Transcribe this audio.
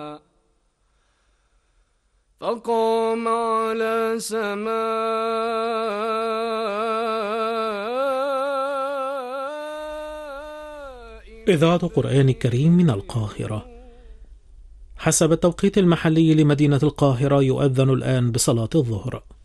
فقام على سماء. إذاعة قرآن الكريم من القاهرة. حسب التوقيت المحلي لمدينة القاهرة يؤذن الآن بصلاة الظهر.